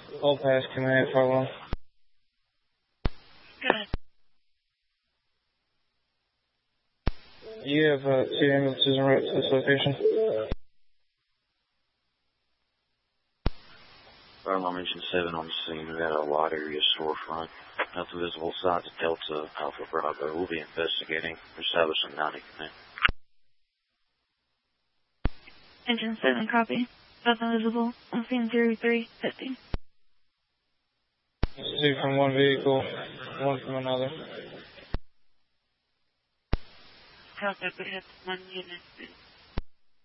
All pass, command, follow. Good. You have 2 ambulances en route to this location. Fire Mention 7 on the scene. We've got a wide area storefront. Nothing visible signs of Delta Alpha Bravo. We'll be investigating. Establishing 90 command. Engine 7, copy. Nothing visible. On scene 0350. 2 from one vehicle, 1 from another. Copy, we have 1 unit.